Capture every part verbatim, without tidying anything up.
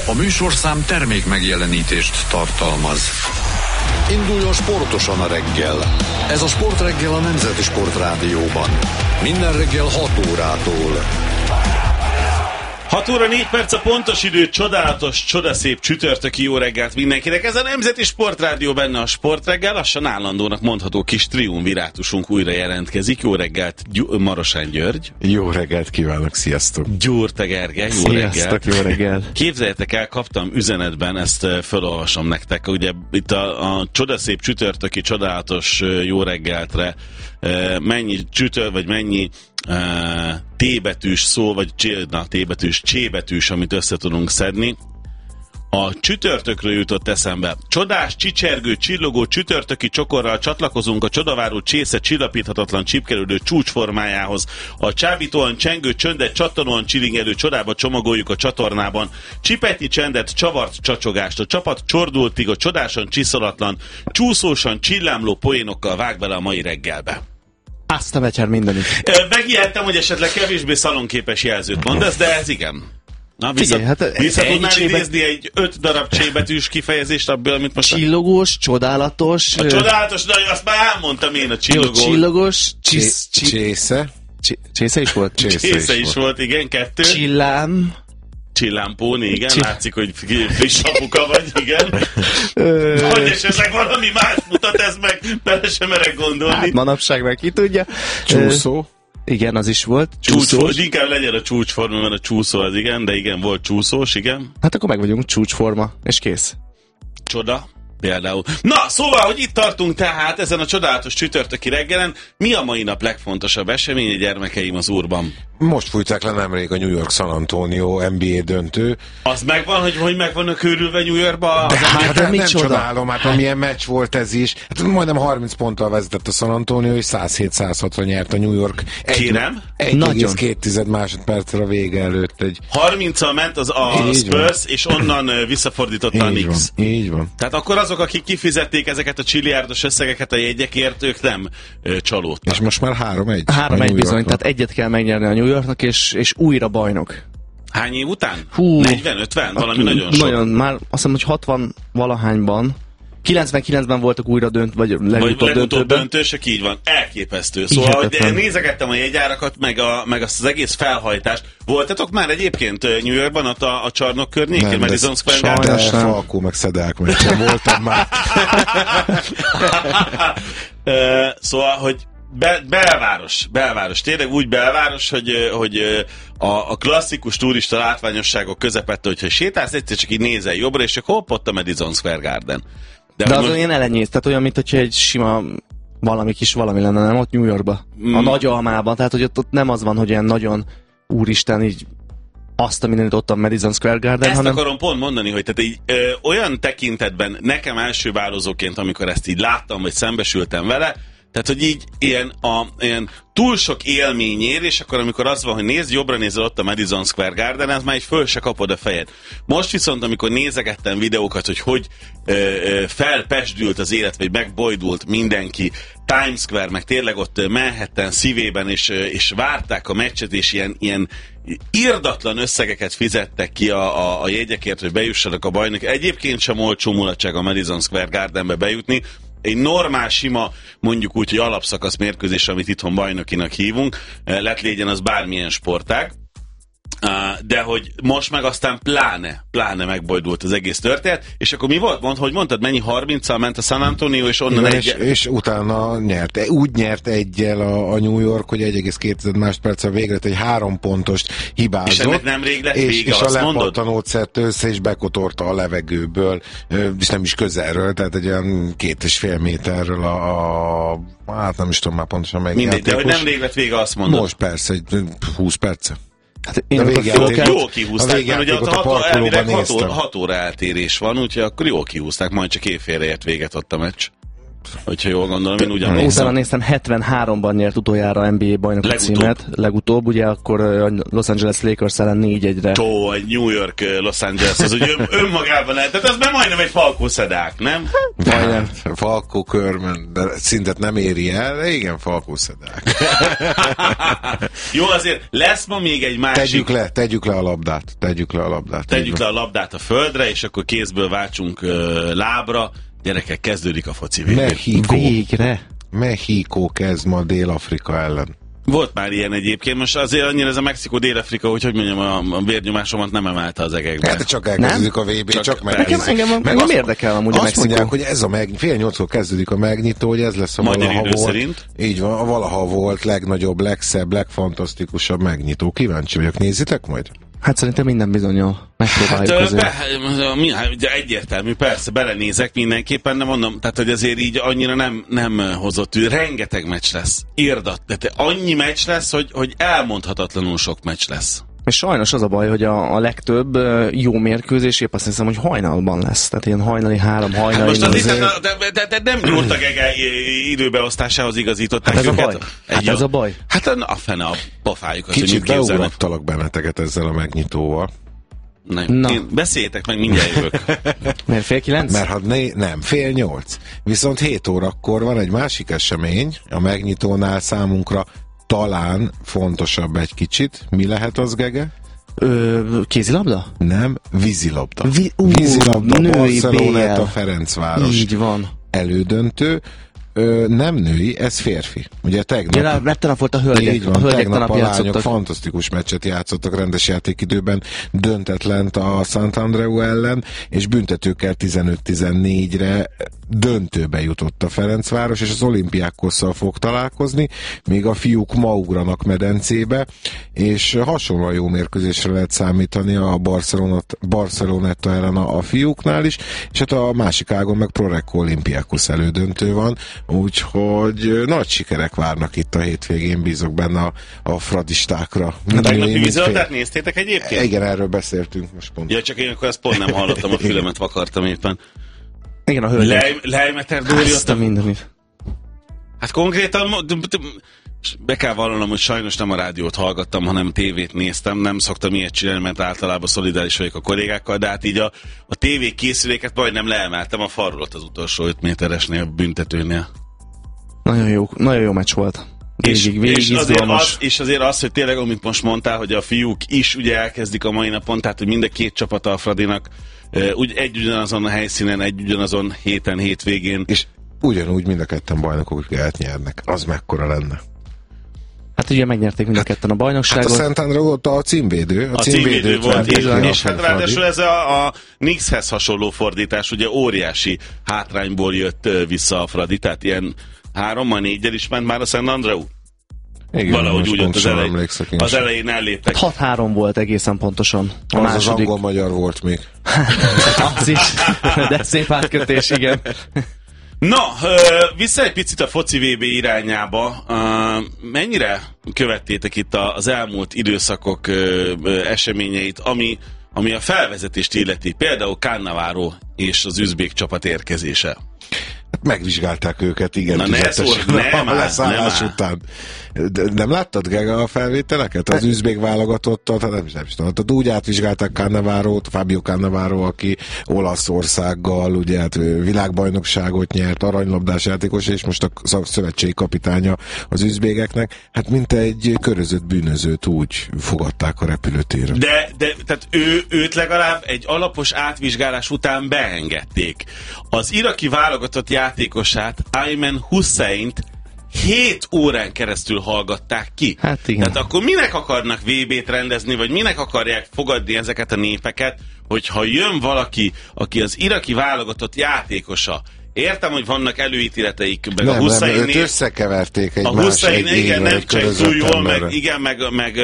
A műsorszám termék megjelenítést tartalmaz. Induljon sportosan a reggel. Ez a Sportreggel a Nemzeti Sportrádióban. Minden reggel hat órától. hat óra négy perc a pontos idő, csodálatos, csodaszép csütörtöki jó reggelt mindenkinek. Ez a Nemzeti Sportrádió, benne a Sportreggel, lassan állandónak mondható kis triumvirátusunk újra jelentkezik. Jó reggelt, Gy- Marosán György. Jó reggelt kívánok, sziasztok. Gyurta Gergely, jó reggelt. Sziasztok, jó reggelt. Képzeljétek el, kaptam üzenetben, ezt felolvasom nektek, ugye itt a, a csodaszép csütörtöki, csodálatos jó reggeltre mennyi csütör, vagy mennyi uh, T-betűs szó, vagy na, T-betűs, C-betűs, amit össze tudunk szedni. A csütörtökről jutott eszembe. Csodás, csicsergő, csillogó csütörtöki csokorral csatlakozunk a csodaváró csésze csillapíthatatlan csípkelődő csúcsformájához. A csábítóan csengő csöndet csattanóan csilingelő csodába csomagoljuk a csatornában. Csipetnyi csendet, csavart csacsogást. A csapat csordultig a csodásan csiszolatlan, csúszósan csillámló poénokkal vág bele a mai reggelbe. Azt a vecser mindenit. Megijedtem, hogy esetleg kevésbé szalonképes jelzőt mondasz, de ez igen. Na, vissza, Figyelj, hát vissza tudnál csébe... idézni egy öt darab csébetűs kifejezést abból, amit most... Csillogós, csodálatos... A csodálatos, de azt már elmondtam én, a csillogó. Jó, csillogós... Csisz, csi... Csésze. Csi... Csésze is volt? Csésze, Csésze is, is volt. volt, igen, kettő. Csillám... Csillámpóni, igen, Csi... látszik, hogy friss apuka vagy, igen. Vagy esetleg valami más mutat ez meg, bele sem merek gondolni. Hát manapság meg ki tudja. Csúszó. Igen, az is volt. Csúszós. Inkább legyen a csúcsforma, mert a csúszó az igen, de igen, volt csúszós, igen. Hát akkor meg vagyunk, csúcsforma, és kész. Csoda. Például. Na, szóval, hogy itt tartunk tehát ezen a csodálatos csütörtöki reggelen. Mi a mai nap legfontosabb eseménye, gyermekeim, az Úrban? Most fújták le nemrég a New York San Antonio en bé á döntő. Az megvan, hogy hogy megvan a körülve New Yorkba? De, hát, hát nem micsoda? csodálom, hát milyen meccs volt ez is. Hát majdnem harminc ponttal vezetett a San Antonio, és száz hét száz hatra nyert a New York. Kérem? egy egész két másodperccel a vége előtt. Egy... harminccal ment az a Így Spurs, van. és onnan visszafordította a Így Knicks. van, így van. Tehát akkor azok, akik kifizették ezeket a csilliárdos összegeket a jegyekért, ők nem ö, csalódtak. És most már három egy. három egy bizony, tehát egyet kell megnyerni a New Yorknak, és, és újra bajnok. Hány év után? Hú. negyven, ötven? Valami nagyon sok. Nagyon, már azt hiszem, hogy hatvan valahányban. kilencvenkilencben voltak újra dönt, vagy legutóbb, Vagy legutóbb döntőben. döntősök, így van. Elképesztő. Szóval, hogy Hihetetlen. nézegettem a jegyárakat, meg, a, meg azt az egész felhajtást. Voltatok már egyébként New Yorkban, ott a, a csarnok környékén, Nem, Madison de Square sajnos Garden? de nem. Falkó meg Szedák meccsen voltam már. Ö, szóval, hogy Be, belváros, belváros, tényleg úgy belváros, hogy, hogy a, a klasszikus turista látványosságok közepette, hogyha sétálsz, egyszer csak így nézel jobbra, és akkor hopp, ott a Madison Square Garden. De, De az most... olyan elenyész, tehát olyan, mint hogyha egy sima valami kis valami lenne, nem ott New Yorkban. Mm. A nagy almában, tehát hogy ott, ott nem az van, hogy ilyen nagyon úristen, így azt a mindenit ott a Madison Square Garden, Ezt hanem... akarom pont mondani, hogy tehát így, ö, olyan tekintetben nekem első változóként, amikor ezt így láttam, vagy szembesültem vele, tehát, hogy így ilyen, a, ilyen túl sok élmény ér, és akkor amikor az van, hogy nézd, jobbra nézel ott a Madison Square Garden, ez már így föl se kapod a fejed. Most viszont, amikor nézegettem videókat, hogy hogy ö, ö, felpesdült az élet, vagy megbojdult mindenki, Times Square, meg tényleg ott Manhattan szívében, és, és várták a meccset, és ilyen, ilyen irdatlan összegeket fizettek ki a, a, a jegyekért, hogy bejussanak a bajnok. Egyébként sem olcsó mulatság a Madison Square Gardenbe bejutni. Egy normál, sima, mondjuk úgy, hogy alapszakasz mérkőzés, amit itthon bajnokinak hívunk, lett légyen az bármilyen sportág, de hogy most meg aztán pláne, pláne megbojdult az egész történet, és akkor mi volt? Mond, hogy mondtad, mennyi harminccal ment a San Antonio, és onnan Igen, egy... és, és utána nyert. Úgy nyert egyel a, a New York, hogy egy egész két másodperccel végre egy három pontost hibázott. És ennek nemrég lett és, vége, és azt a mondod? lepattanót szedte össze, és bekotorta a levegőből, és nem is közelről, tehát egy olyan két és fél méterről a, a hát nem is tudom már pontosan melyik Mindegy, de hogy játékos. nemrég lett vége, azt mondod. Most persze, egy húsz perce. Hát én A akkor végjáték- fölkel... Jó kihúzták, mert ugye ott a hat, parkolóban elvileg hat, néztem. óra, hat óra eltérés van, úgyhogy akkor jó kihúzták, majd csak éjfélre ért véget ott a meccs. Hogyha jól gondolom, én ugyan Utána nézem. néztem, hetvenháromban nyert utoljára en bé á bajnoki Legutóbb. címet. Legutóbb, ugye akkor a Los Angeles Lakers ellen négy egyre. Tó, egy New York, Los Angeles, az hogy ön, önmagában el, tehát az már majdnem egy falkószedák, nem? Majdnem. Falkó körmön, de szintet nem éri el, de igen, falkószedák. Jó, azért lesz ma még egy másik... Tegyük le, tegyük le a labdát, tegyük le a labdát. Tegyük le a labdát a földre, és akkor kézből váltsunk uh, lábra. Gyerekek, kezdődik a foci vé bé. Mexikó. Végre. Mexikó kezd ma Dél-Afrika ellen. Volt már ilyen egyébként, most azért annyira ez a Mexikó-Dél-Afrika, hogy hogy mondjam, a, a vérnyomásomat nem emelte az egekbe. Hát csak elkezdődik a vé bé, Csak- csak, csak Nekem- megnézzük. engem- Meg engem azt- érdekel amúgy a Azt Mexikó. mondják, hogy ez a meg, fél nyolckor kezdődik a megnyitó, hogy ez lesz a Magyar valaha idő volt. szerint. Így van, a valaha volt legnagyobb, legszebb, legfantasztikusabb megnyitó. Kíváncsi vagyok, nézitek majd? Hát szerintem minden bizonnyal megpróbáljuk Hát, azért. be, mi, hát, ugye egyértelmű, persze, belenézek mindenképpen, de mondom, tehát, hogy azért így annyira nem, nem hozott ő. Rengeteg meccs lesz. Érdat. Tehát annyi meccs lesz, hogy, hogy elmondhatatlanul sok meccs lesz. És sajnos az a baj, hogy a, a legtöbb ö, jó mérkőzés épp azt hiszem, hogy hajnalban lesz. Tehát ilyen hajnali három, Hát hajnali most az négy. itt, de, de, de, de nem gyúrtak ege időbeosztásához igazították Hát ez a őket. baj. Egy Hát jó- ez a baj. Hát a, a fene a pofájukat, hogy Kicsit mit képzelnek. beurattalak benneteket ezzel a megnyitóval. Nem. Na. Én, beszéljétek meg, mindjárt jövök. Mert fél kilenc? Mert ha né, nem, fél nyolc. Viszont hét órakor van egy másik esemény, a megnyitónál számunkra talán fontosabb egy kicsit. Mi lehet az, Gege? Ö, kézilabda? Nem, vízilabda. Vi- ú, vízilabda, női Barcelona, bé a el. Ferencváros Így van. elődöntő. Ö, nem női, ez férfi. Ugye tegnap... Ugye rá tegnap volt a hölgyek. Így van, a hölgyek tegnap tegnap a lányok játszottak. fantasztikus meccset játszottak rendes játékidőben, döntetlent a Sant Andreu ellen, és büntetőkkel tizenöt tizennégyre döntőbe jutott a Ferencváros, és az Olimpiákosszal fog találkozni, még a fiúk ma ugranak medencébe, és hasonlóan jó mérkőzésre lehet számítani a Barcelonat, Barceloneta ellen a, a fiúknál is, és hát a másik ágon meg Prorecco Olimpiákos elődöntő van, úgyhogy nagy sikerek várnak itt a hétvégén, bízok benne a, a fradistákra. Tegnapi vízilabdát néztétek egyébként? Igen, erről beszéltünk most pont. Ja, csak én akkor ezt pont nem hallottam, a fülemet vakartam éppen. Igen, a hölgyek. Lej, Lejmeter Dóri Azt a ott. mindenit. Hát konkrétan mo- d- d- be kell vallanom, hogy sajnos nem a rádiót hallgattam, hanem tévét néztem. Nem szoktam ilyet csinálni, mert általában szolidáris vagyok a kollégákkal, de hát így a, a tévé készüléket majdnem leemeltem a falról az utolsó öt méteresnél, büntetőnél. Nagyon jó, nagyon jó meccs volt. És, Végig, végig és, azért izgalmas. az, és azért az, hogy tényleg, amit most mondtál, hogy a fiúk is ugye elkezdik a mai napon, tehát hogy mind a két csapata a Fradinak uh, úgy egy ugyanazon a helyszínen, egy ugyanazon héten, hétvégén. És ugyanúgy mind a ketten bajnokok nyernek. Az mekkora lenne? Hát ugye megnyerték mind a ketten a Hát a bajnokságot. Szent André volt a címvédő. A címvédő volt, verték és, ki a és hát Fradi. ráadásul ez a, a Knickshez hasonló fordítás, ugye óriási hátrányból jött ö, vissza a Fradi, tehát ilyen hárommal, négyel is ment már a Szent Andreu. Igen, Valahogy most úgy ott az, pontosan elej, emlékszek én az sem. elején elléptek. hat három volt egészen pontosan. A Az az második. angol-magyar volt még. Az is. De szép átkötés, igen. Na, ö, vissza egy picit a foci vé bé irányába. Ö, mennyire követtétek itt a- az elmúlt időszakok ö, ö, eseményeit, ami, ami a felvezetést illeti? Például Cannavaro és az üzbék csapat érkezése. Hát megvizsgálták őket, igen. Na, ne tüzetesen szólj, nem a áll, leszállás nem áll. után. De, nem láttad, Gega, a felvételeket? Az üzbék válogatottat, hát nem is, nem is tudod. Úgy átvizsgálták Cannavárót, Fabio Cannavaro, aki Olaszországgal, ugye hát világbajnokságot nyert, aranylabdás játékos, és most a szak- szövetségi kapitánya az üzbégeknek. Hát mint egy körözött bűnözőt úgy fogadták a repülőtéren. De, de tehát ő, őt legalább egy alapos átvizsgálás után beengedték. Az iraki válogatott játékosát, Ayman Husseint hét órán keresztül hallgatták ki. Hát igen. Tehát akkor minek akarnak vé bét rendezni, vagy minek akarják fogadni ezeket a népeket, hogyha jön valaki, aki az iraki válogatott játékosa. Értem, hogy vannak előítéleteik, meg Nem, a nem, őt Husseinnél. összekeverték egy A más Hussein, egy igen, élve, nem egy csak körözött túl jól, emberre. meg, igen, meg, meg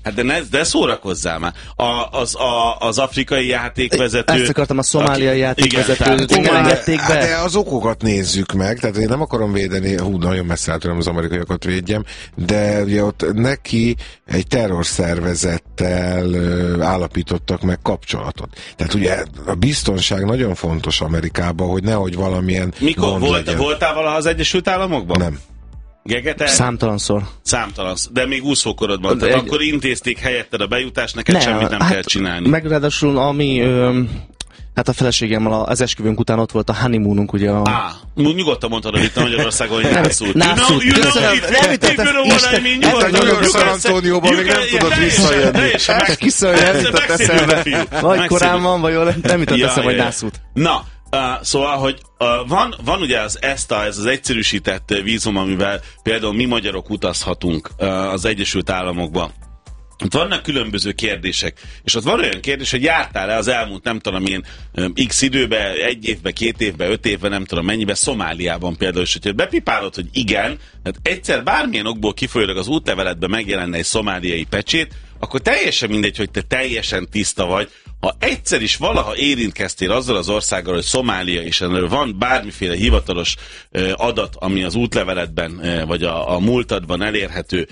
Hát de, ne, de szórakozzál már. A, az, a, az afrikai játékvezető... Ezt akartam, a szomáliai játékvezetőt igen, nem engedték be. De az okokat nézzük meg, tehát én nem akarom védeni, hú, nagyon messze el tudom az amerikaiakat védjem, de ugye ott neki egy terrorszervezettel ö, állapítottak meg kapcsolatot. Tehát ugye a biztonság nagyon fontos Amerikában, hogy nehogy valamilyen Mikor gond volt, legyen. voltál valaha az Egyesült Államokban? Nem. Gegete? Számtalanszor. Számtalan, de még úszókorodban. De Tehát egy- akkor intézték helyetted a bejutást, neked semmit nem hát, kell csinálni. Meg ráadásul ami... Ö, hát a feleségemmel az esküvőnk után ott volt a honeymoonunk, ugye a... Á, nyugodtan mondhatod itt a Magyarországon, hogy nászút. nászút. Köszönöm, nem jutott eszembe. Hát a New York San Antonioban még nem tudott visszajönni. Csak kiszólja, nem jutott eszembe. Vagy korán van, vagy jól, nem jutott Ja, eszembe, hogy ja, ja. nászút. Na, uh, szóval, hogy uh, van, van ugye az ESTA, ez az egyszerűsített uh, vízum, amivel például mi magyarok utazhatunk uh, az Egyesült Államokba. Ott vannak különböző kérdések, és ott van olyan kérdés, hogy jártál-e az elmúlt nem tudom milyen um, x időben, egy évben, két évben, öt évben, nem tudom mennyiben, Szomáliában például, és hogyha bepipálod, hogy igen, tehát egyszer bármilyen okból kifolyólag az útleveledben megjelenne egy szomáliai pecsét, akkor teljesen mindegy, hogy te teljesen tiszta vagy. Ha egyszer is valaha érintkeztél azzal az országgal, hogy Szomália, és ennél van bármiféle hivatalos uh, adat, ami az útleveledben uh, vagy a, a múltadban elérhető,